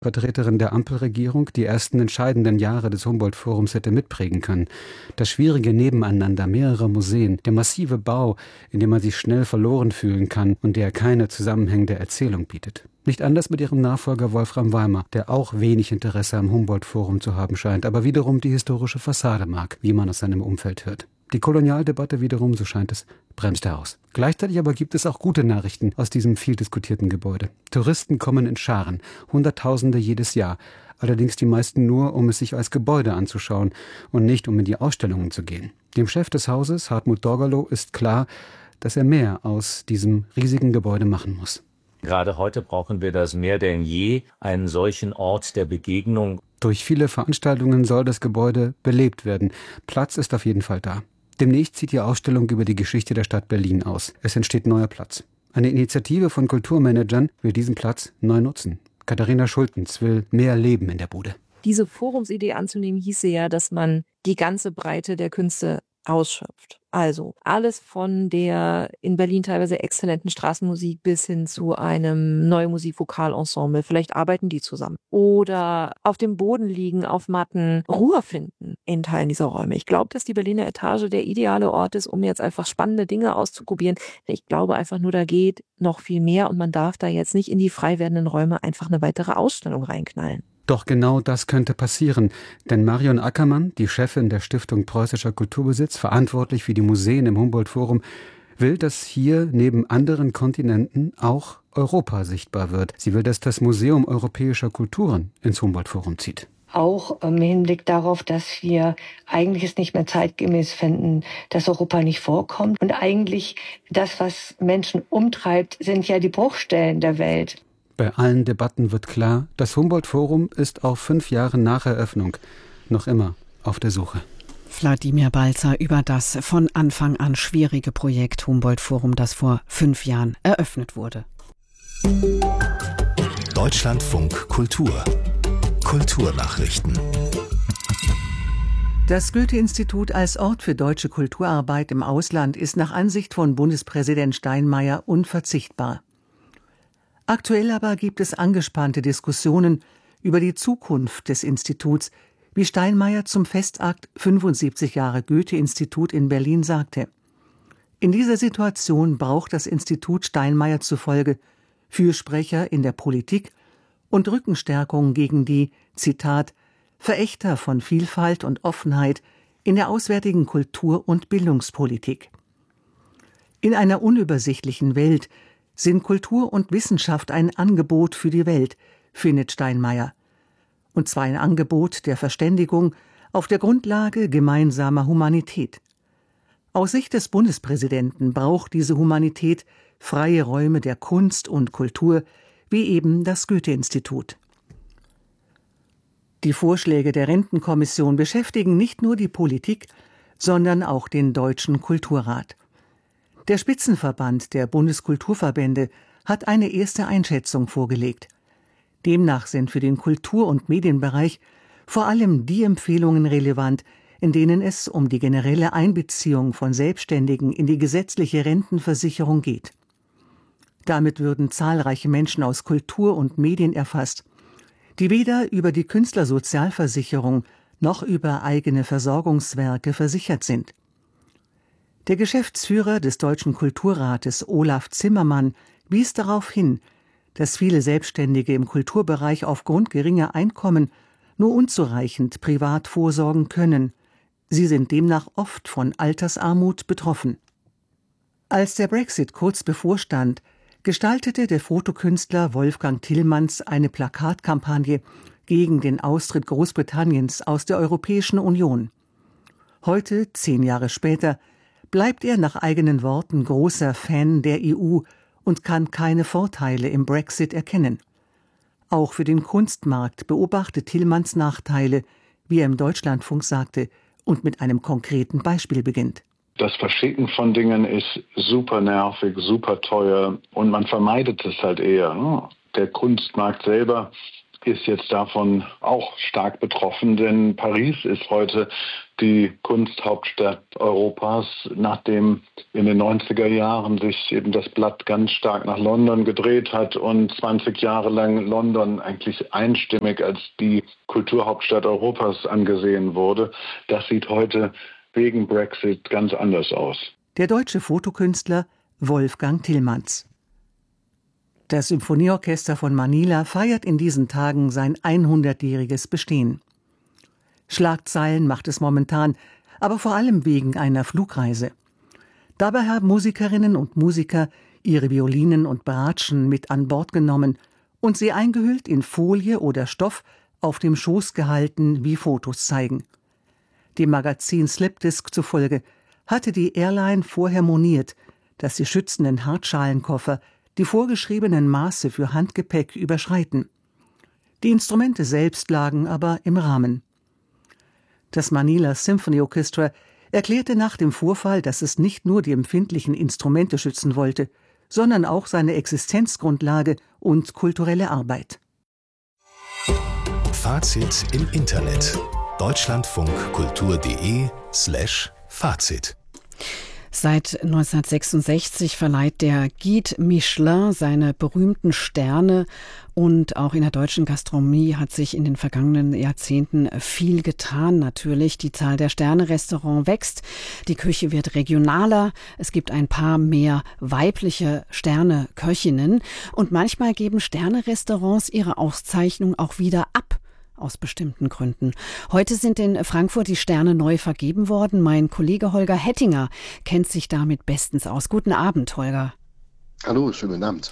Vertreterin der Ampelregierung, die ersten entscheidenden Jahre des Humboldt-Forums hätte mitprägen können. Das schwierige Nebeneinander mehrerer Museen, der massive Bau, in dem man sich schnell verloren fühlen kann und der keine zusammenhängende Erzählung bietet. Nicht anders mit ihrem Nachfolger Wolfram Weimer, der auch wenig Interesse am Humboldt-Forum zu haben scheint, aber wiederum die historische Fassade mag, wie man aus seinem Umfeld hört. Die Kolonialdebatte wiederum, so scheint es, bremst er aus. Gleichzeitig aber gibt es auch gute Nachrichten aus diesem viel diskutierten Gebäude. Touristen kommen in Scharen, Hunderttausende jedes Jahr. Allerdings die meisten nur, um es sich als Gebäude anzuschauen und nicht, um in die Ausstellungen zu gehen. Dem Chef des Hauses, Hartmut Dorgalow, ist klar, dass er mehr aus diesem riesigen Gebäude machen muss. Gerade heute brauchen wir das mehr denn je, einen solchen Ort der Begegnung. Durch viele Veranstaltungen soll das Gebäude belebt werden. Platz ist auf jeden Fall da. Demnächst zieht die Ausstellung über die Geschichte der Stadt Berlin aus. Es entsteht neuer Platz. Eine Initiative von Kulturmanagern will diesen Platz neu nutzen. Katharina Schultens will mehr Leben in der Bude. Diese Forumsidee anzunehmen hieße ja, dass man die ganze Breite der Künste ausschöpft. Also alles von der in Berlin teilweise exzellenten Straßenmusik bis hin zu einem neuen Musikvokalensemble. Vielleicht arbeiten die zusammen. Oder auf dem Boden liegen, auf Matten, Ruhe finden in Teilen dieser Räume. Ich glaube, dass die Berliner Etage der ideale Ort ist, um jetzt einfach spannende Dinge auszuprobieren. Ich glaube einfach nur, da geht noch viel mehr und man darf da jetzt nicht in die frei werdenden Räume einfach eine weitere Ausstellung reinknallen. Doch genau das könnte passieren, denn Marion Ackermann, die Chefin der Stiftung Preußischer Kulturbesitz, verantwortlich für die Museen im Humboldt-Forum, will, dass hier neben anderen Kontinenten auch Europa sichtbar wird. Sie will, dass das Museum europäischer Kulturen ins Humboldt-Forum zieht. Auch im Hinblick darauf, dass wir eigentlich es nicht mehr zeitgemäß finden, dass Europa nicht vorkommt. Und eigentlich das, was Menschen umtreibt, sind ja die Bruchstellen der Welt. Bei allen Debatten wird klar, das Humboldt-Forum ist auch 5 Jahre nach Eröffnung noch immer auf der Suche. Wladimir Balzer über das von Anfang an schwierige Projekt Humboldt-Forum, das vor 5 Jahren eröffnet wurde. Deutschlandfunk Kultur. Kulturnachrichten. Das Goethe-Institut als Ort für deutsche Kulturarbeit im Ausland ist nach Ansicht von Bundespräsident Steinmeier unverzichtbar. Aktuell aber gibt es angespannte Diskussionen über die Zukunft des Instituts, wie Steinmeier zum Festakt 75 Jahre Goethe-Institut in Berlin sagte. In dieser Situation braucht das Institut Steinmeier zufolge Fürsprecher in der Politik und Rückenstärkung gegen die, Zitat, Verächter von Vielfalt und Offenheit in der auswärtigen Kultur- und Bildungspolitik. In einer unübersichtlichen Welt sind Kultur und Wissenschaft ein Angebot für die Welt, findet Steinmeier. Und zwar ein Angebot der Verständigung auf der Grundlage gemeinsamer Humanität. Aus Sicht des Bundespräsidenten braucht diese Humanität freie Räume der Kunst und Kultur, wie eben das Goethe-Institut. Die Vorschläge der Rentenkommission beschäftigen nicht nur die Politik, sondern auch den Deutschen Kulturrat. Der Spitzenverband der Bundeskulturverbände hat eine erste Einschätzung vorgelegt. Demnach sind für den Kultur- und Medienbereich vor allem die Empfehlungen relevant, in denen es um die generelle Einbeziehung von Selbstständigen in die gesetzliche Rentenversicherung geht. Damit würden zahlreiche Menschen aus Kultur und Medien erfasst, die weder über die Künstlersozialversicherung noch über eigene Versorgungswerke versichert sind. Der Geschäftsführer des Deutschen Kulturrates, Olaf Zimmermann, wies darauf hin, dass viele Selbstständige im Kulturbereich aufgrund geringer Einkommen nur unzureichend privat vorsorgen können. Sie sind demnach oft von Altersarmut betroffen. Als der Brexit kurz bevorstand, gestaltete der Fotokünstler Wolfgang Tillmanns eine Plakatkampagne gegen den Austritt Großbritanniens aus der Europäischen Union. Heute, 10 Jahre später, bleibt er nach eigenen Worten großer Fan der EU und kann keine Vorteile im Brexit erkennen. Auch für den Kunstmarkt beobachtet Tillmanns Nachteile, wie er im Deutschlandfunk sagte und mit einem konkreten Beispiel beginnt. Das Verschicken von Dingen ist super nervig, super teuer und man vermeidet es halt eher. Der Kunstmarkt selber ist jetzt davon auch stark betroffen, denn Paris ist heute die Kunsthauptstadt Europas, nachdem in den 90er Jahren sich eben das Blatt ganz stark nach London gedreht hat und 20 Jahre lang London eigentlich einstimmig als die Kulturhauptstadt Europas angesehen wurde. Das sieht heute wegen Brexit ganz anders aus. Der deutsche Fotokünstler Wolfgang Tillmanns. Das Symphonieorchester von Manila feiert in diesen Tagen sein 100-jähriges Bestehen. Schlagzeilen macht es momentan, aber vor allem wegen einer Flugreise. Dabei haben Musikerinnen und Musiker ihre Violinen und Bratschen mit an Bord genommen und sie eingehüllt in Folie oder Stoff auf dem Schoß gehalten, wie Fotos zeigen. Dem Magazin Slipdisk zufolge hatte die Airline vorher moniert, dass die schützenden Hartschalenkoffer die vorgeschriebenen Maße für Handgepäck überschreiten. Die Instrumente selbst lagen aber im Rahmen. Das Manila Symphony Orchestra erklärte nach dem Vorfall, dass es nicht nur die empfindlichen Instrumente schützen wollte, sondern auch seine Existenzgrundlage und kulturelle Arbeit. Fazit im Internet: deutschlandfunkkultur.de/Fazit. Seit 1966 verleiht der Guide Michelin seine berühmten Sterne und auch in der deutschen Gastronomie hat sich in den vergangenen Jahrzehnten viel getan natürlich. Die Zahl der Sterne-Restaurants wächst, die Küche wird regionaler, es gibt ein paar mehr weibliche Sterne-Köchinnen und manchmal geben Sterne-Restaurants ihre Auszeichnung auch wieder ab. Aus bestimmten Gründen. Heute sind in Frankfurt die Sterne neu vergeben worden. Mein Kollege Holger Hettinger kennt sich damit bestens aus. Guten Abend, Holger. Hallo, schönen Abend.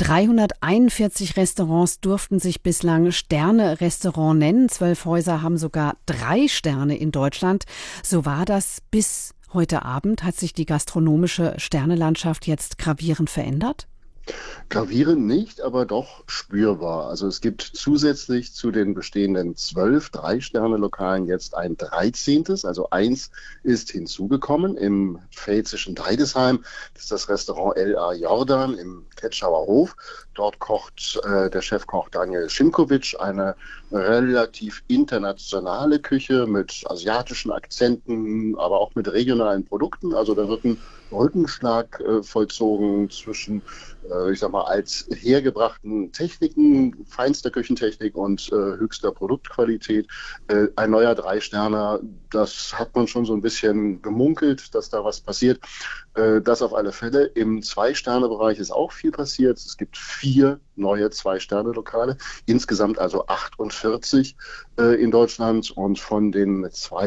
341 Restaurants durften sich bislang Sterne-Restaurant nennen. 12 Häuser haben sogar 3 Sterne in Deutschland. So war das bis heute Abend. Hat sich die gastronomische Sternelandschaft jetzt gravierend verändert? Gravierend nicht, aber doch spürbar. Also es gibt zusätzlich zu den bestehenden 12 3-Sterne-Lokalen jetzt ein 13. Also 1 ist hinzugekommen im pfälzischen Deidesheim. Das ist das Restaurant L.A. Jordan im Ketschauer Hof. Dort kocht der Chefkoch Daniel Schimkowitsch eine relativ internationale Küche mit asiatischen Akzenten, aber auch mit regionalen Produkten. Also da wird ein Rückenschlag vollzogen zwischen, ich sag mal, als hergebrachten Techniken, feinster Küchentechnik und höchster Produktqualität. Ein neuer 3-Sterner, das hat man schon so ein bisschen gemunkelt, dass da was passiert. Das auf alle Fälle. Im 2-Sterne-Bereich ist auch viel passiert. Es gibt 4 neue 2-Sterne-Lokale, insgesamt also 48 in Deutschland und von den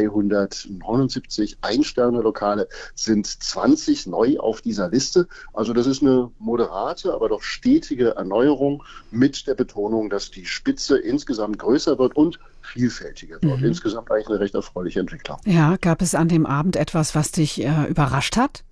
279 Ein-Sterne-Lokale sind 20 neu auf dieser Liste. Also das ist eine moderate, aber doch stetige Erneuerung mit der Betonung, dass die Spitze insgesamt größer wird und vielfältiger wird. Insgesamt eigentlich eine recht erfreuliche Entwicklung. Ja, gab es an dem Abend etwas, was dich überrascht hat?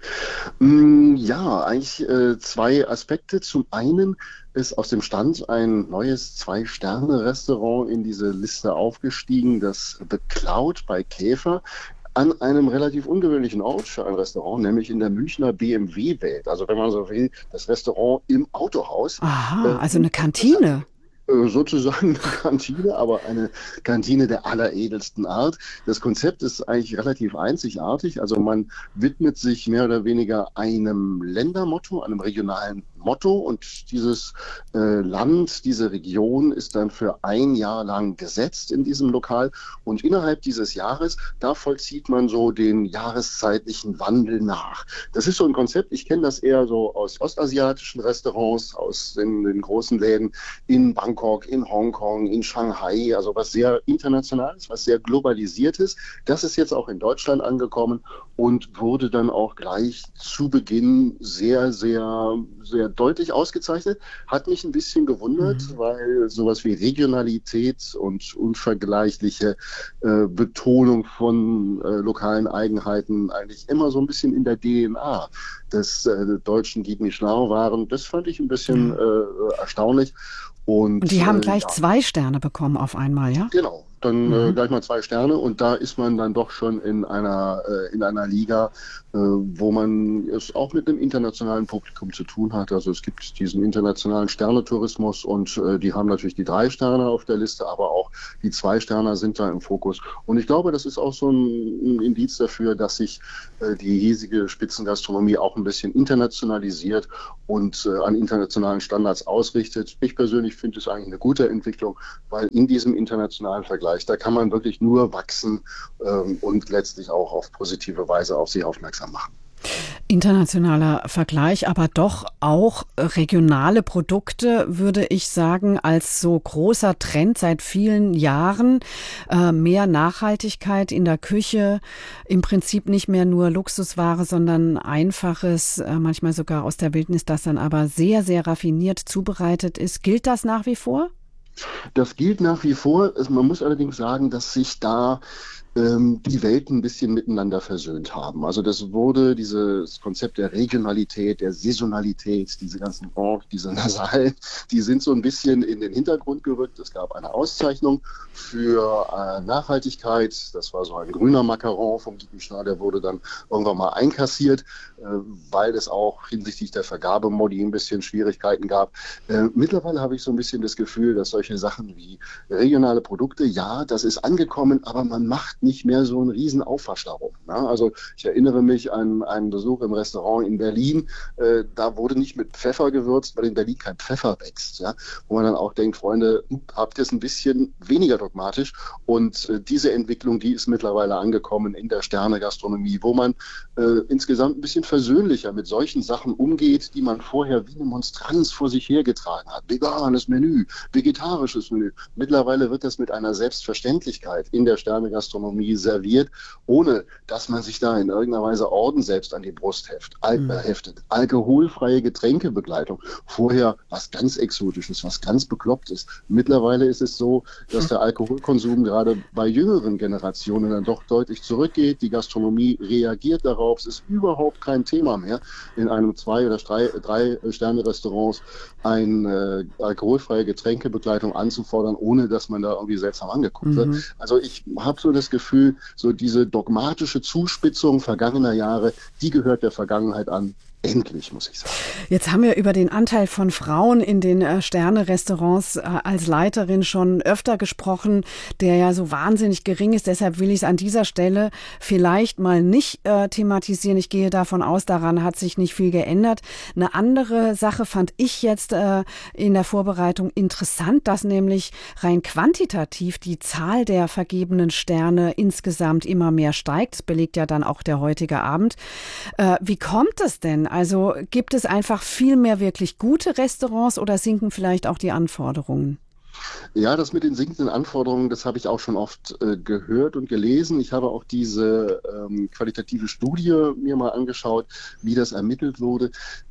Ja, eigentlich 2 Aspekte. Zum einen ist aus dem Stand ein neues 2-Sterne-Restaurant in diese Liste aufgestiegen, das The Cloud bei Käfer, an einem relativ ungewöhnlichen Ort für ein Restaurant, nämlich in der Münchner BMW-Welt. Also wenn man so will, das Restaurant im Autohaus. Aha, also eine Kantine. Sozusagen eine Kantine, aber eine Kantine der alleredelsten Art. Das Konzept ist eigentlich relativ einzigartig. Also man widmet sich mehr oder weniger einem Ländermotto, einem regionalen Motto und dieses Land, diese Region ist dann für ein Jahr lang gesetzt in diesem Lokal und innerhalb dieses Jahres, da vollzieht man so den jahreszeitlichen Wandel nach. Das ist so ein Konzept, ich kenne das eher so aus ostasiatischen Restaurants, aus den großen Läden in Bangkok, in Hongkong, in Shanghai, also was sehr international ist, was sehr globalisiert ist. Das ist jetzt auch in Deutschland angekommen und wurde dann auch gleich zu Beginn sehr, sehr, sehr deutlich ausgezeichnet. Hat mich ein bisschen gewundert, weil sowas wie Regionalität und unvergleichliche Betonung von lokalen Eigenheiten eigentlich immer so ein bisschen in der DNA des deutschen Guide Michelin waren. Das fand ich ein bisschen erstaunlich. Und die haben gleich 2 Sterne bekommen auf einmal, ja? Genau. dann gleich mal 2 Sterne und da ist man dann doch schon in einer Liga, wo man es auch mit einem internationalen Publikum zu tun hat. Also es gibt diesen internationalen Sternetourismus und die haben natürlich die 3 Sterne auf der Liste, aber auch die 2 Sterne sind da im Fokus. Und ich glaube, das ist auch so ein Indiz dafür, dass sich die hiesige Spitzengastronomie auch ein bisschen internationalisiert und an internationalen Standards ausrichtet. Ich persönlich finde es eigentlich eine gute Entwicklung, weil in diesem internationalen Vergleich, da kann man wirklich nur wachsen und letztlich auch auf positive Weise auf sich aufmerksam machen. Internationaler Vergleich, aber doch auch regionale Produkte, würde ich sagen, als so großer Trend seit vielen Jahren. Mehr Nachhaltigkeit in der Küche, im Prinzip nicht mehr nur Luxusware, sondern einfaches, manchmal sogar aus der Wildnis, das dann aber sehr, sehr raffiniert zubereitet ist. Gilt das nach wie vor? Das gilt nach wie vor. Man muss allerdings sagen, dass sich da die Welten ein bisschen miteinander versöhnt haben. Also dieses Konzept der Regionalität, der Saisonalität, diese ganzen diese Nasalen, die sind so ein bisschen in den Hintergrund gerückt. Es gab eine Auszeichnung für Nachhaltigkeit. Das war so ein grüner Macaron vom Guy Michelin, der wurde dann irgendwann mal einkassiert, weil es auch hinsichtlich der Vergabemodi ein bisschen Schwierigkeiten gab. Mittlerweile habe ich so ein bisschen das Gefühl, dass solche Sachen wie regionale Produkte, ja, das ist angekommen, aber man macht nicht mehr so einen riesen Aufwasch darum. Ne? Also ich erinnere mich an einen Besuch im Restaurant in Berlin, da wurde nicht mit Pfeffer gewürzt, weil in Berlin kein Pfeffer wächst. Ja? Wo man dann auch denkt, Freunde, habt ihr es ein bisschen weniger dogmatisch? Und diese Entwicklung, die ist mittlerweile angekommen in der Sternegastronomie, wo man insgesamt ein bisschen versöhnlicher mit solchen Sachen umgeht, die man vorher wie eine Monstranz vor sich hergetragen hat. Veganes Menü, vegetarisches Menü. Mittlerweile wird das mit einer Selbstverständlichkeit in der Sternegastronomie serviert, ohne dass man sich da in irgendeiner Weise Orden selbst an die Brust heftet. Alkoholfreie Getränkebegleitung. Vorher was ganz Exotisches, was ganz Beklopptes. Mittlerweile ist es so, dass der Alkoholkonsum gerade bei jüngeren Generationen dann doch deutlich zurückgeht. Die Gastronomie reagiert darauf. Es ist überhaupt kein Thema mehr, in einem 2- oder 3-Sterne-Restaurants eine alkoholfreie Getränkebegleitung anzufordern, ohne dass man da irgendwie seltsam angeguckt wird. Also ich habe so das Gefühl, so diese dogmatische Zuspitzung vergangener Jahre, die gehört der Vergangenheit an. Endlich, muss ich sagen. Jetzt haben wir über den Anteil von Frauen in den Sterne-Restaurants als Leiterin schon öfter gesprochen, der ja so wahnsinnig gering ist. Deshalb will ich es an dieser Stelle vielleicht mal nicht thematisieren. Ich gehe davon aus, daran hat sich nicht viel geändert. Eine andere Sache fand ich jetzt in der Vorbereitung interessant, dass nämlich rein quantitativ die Zahl der vergebenen Sterne insgesamt immer mehr steigt. Das belegt ja dann auch der heutige Abend. Wie kommt es denn? Also gibt es einfach viel mehr wirklich gute Restaurants oder sinken vielleicht auch die Anforderungen? Ja, das mit den sinkenden Anforderungen, das habe ich auch schon oft gehört und gelesen. Ich habe auch diese qualitative Studie mir mal angeschaut, wie das ermittelt wurde.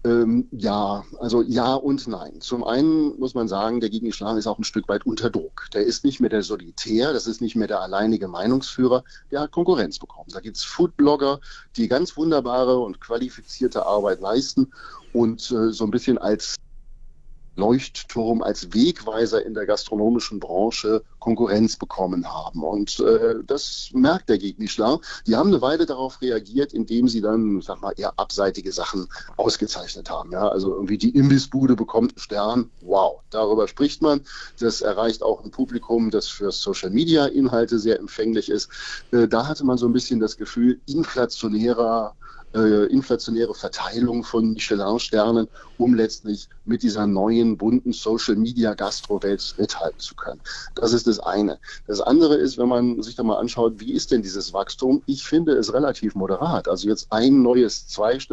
Ja, also ja und nein. Zum einen muss man sagen, der Guy Michelin ist auch ein Stück weit unter Druck. Der ist nicht mehr der Solitär, das ist nicht mehr der alleinige Meinungsführer, der hat Konkurrenz bekommen. Da gibt es Foodblogger, die ganz wunderbare und qualifizierte Arbeit leisten und so ein bisschen als Leuchtturm, als Wegweiser in der gastronomischen Branche Konkurrenz bekommen haben. Und das merkt der Guy Michelin. Die haben eine Weile darauf reagiert, indem sie dann, sag mal, eher abseitige Sachen ausgezeichnet haben. Ja, also irgendwie die Imbissbude bekommt einen Stern. Wow, darüber spricht man. Das erreicht auch ein Publikum, das für Social-Media-Inhalte sehr empfänglich ist. Da hatte man so ein bisschen das Gefühl, inflationäre Verteilung von Michelin-Sternen, um letztlich mit dieser neuen, bunten Social-Media-Gastro-Welt mithalten zu können. Das ist das eine. Das andere ist, wenn man sich da mal anschaut, wie ist denn dieses Wachstum? Ich finde es relativ moderat. Also jetzt ein neues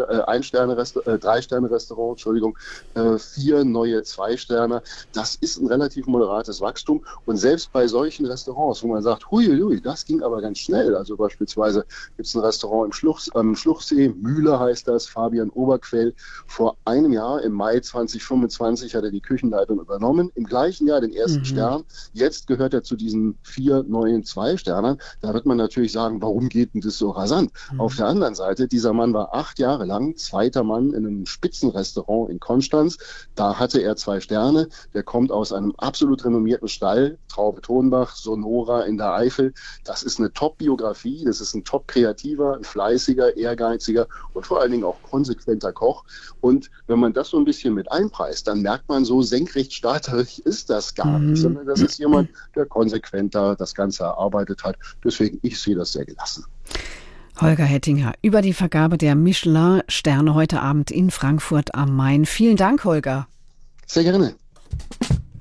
3-Sterne-Restaurant, 4 neue 2-Sterne. Das ist ein relativ moderates Wachstum. Und selbst bei solchen Restaurants, wo man sagt, huiuiui, das ging aber ganz schnell. Also beispielsweise gibt es ein Restaurant am Schluchsee, Café Mühle heißt das, Fabian Oberquell. Vor einem Jahr, im Mai 2025, hat er die Küchenleitung übernommen. Im gleichen Jahr den ersten Stern. Jetzt gehört er zu diesen 4 neuen 2-Sternern. Da wird man natürlich sagen, warum geht denn das so rasant? Auf der anderen Seite, dieser Mann war 8 Jahre lang zweiter Mann in einem Spitzenrestaurant in Konstanz. Da hatte er 2 Sterne. Der kommt aus einem absolut renommierten Stall, Traube Tonbach, Sonora in der Eifel. Das ist eine Top-Biografie, das ist ein Top-Kreativer, ein fleißiger, ehrgeiziger und vor allen Dingen auch konsequenter Koch. Und wenn man das so ein bisschen mit einpreist, dann merkt man, so senkrecht starterig ist das gar nicht, sondern das ist jemand, der konsequenter das Ganze erarbeitet hat. Deswegen, ich sehe das sehr gelassen. Holger Hettinger über die Vergabe der Michelin-Sterne heute Abend in Frankfurt am Main. Vielen Dank, Holger. Sehr gerne.